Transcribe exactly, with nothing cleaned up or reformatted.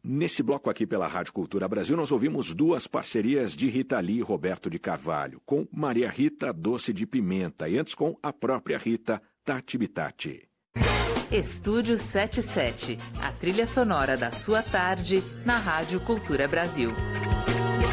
Nesse bloco aqui pela Rádio Cultura Brasil, nós ouvimos duas parcerias de Rita Lee e Roberto de Carvalho, com Maria Rita Doce de Pimenta e antes com a própria Rita, Tati Bitati. Estúdio setenta e sete, a trilha sonora da sua tarde na Rádio Cultura Brasil.